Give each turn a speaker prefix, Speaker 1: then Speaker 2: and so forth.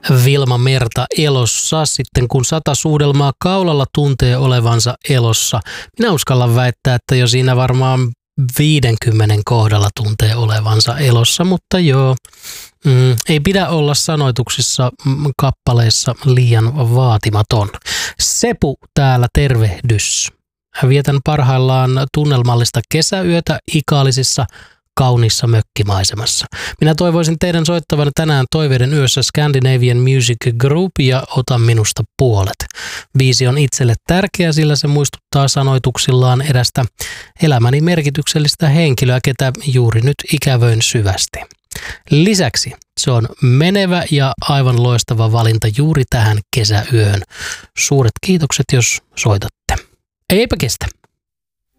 Speaker 1: Vilma Merta elossa sitten, kun 100 suudelmaa kaulalla tuntee olevansa elossa. Minä uskallan väittää, että jo siinä varmaan 50 kohdalla tuntee olevansa elossa, mutta joo, ei pidä olla sanoituksissa kappaleissa liian vaatimaton. Sepu täällä, tervehdys. Vietän parhaillaan tunnelmallista kesäyötä Ikaalisissa kauniissa mökkimaisemassa. Minä toivoisin teidän soittavan tänään Toiveiden yössä Scandinavian Music Group ja Ota minusta puolet. Biisi on itselle tärkeä, sillä se muistuttaa sanoituksillaan erästä elämäni merkityksellistä henkilöä, ketä juuri nyt ikävöin syvästi. Lisäksi se on menevä ja aivan loistava valinta juuri tähän kesäyöhön. Suuret kiitokset, jos soitatte. Eipä kestä.